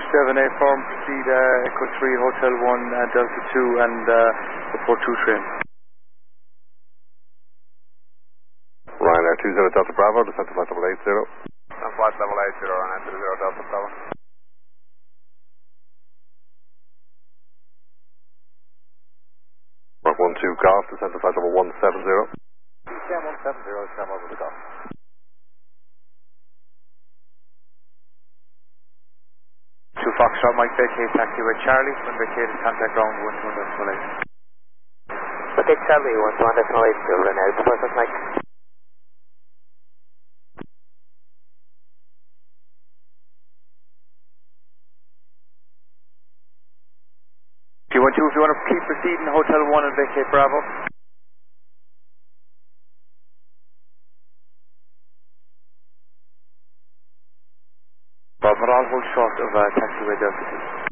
7A firm, proceed Echo 3, Hotel 1, Delta 2 and the 42 train. Ryanair 20 Delta Bravo, descent to flight level 80. And flight level 80, Ryanair 20 Delta Bravo. Mark 12 golf, descent to flight level 170. CM 170, stand over the golf. Two Foxtrot, Mike vacate taxiway Charlie, when vacated contact ground 12.8. Okay, Charlie, 12.8, Ryanair, perfect, Mike. P12, if you want to keep proceeding, Hotel 1 and vacate Bravo. Bob Morale, hold short of taxiway Delta 2.